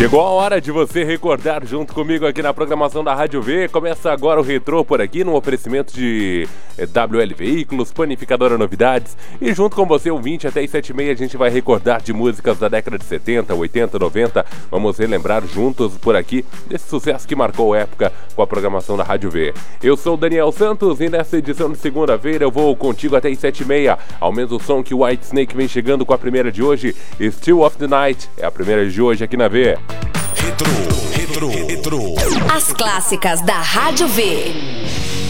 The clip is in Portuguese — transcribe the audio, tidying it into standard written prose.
Chegou a hora de você recordar junto comigo aqui na programação da Rádio V. Começa agora o Retrô por aqui, no oferecimento de WL Veículos, Panificadora Novidades. E junto com você, ouvinte, até as 7h30 a gente vai recordar de músicas da década de 70, 80, 90. Vamos relembrar juntos por aqui desse sucesso que marcou a época com a programação da Rádio V. Eu sou o Daniel Santos e nessa edição de segunda-feira eu vou contigo até as 7h30. Aumenta o som que o Whitesnake vem chegando com a primeira de hoje. Still of the Night é a primeira de hoje aqui na V. Retro. As clássicas da Rádio V.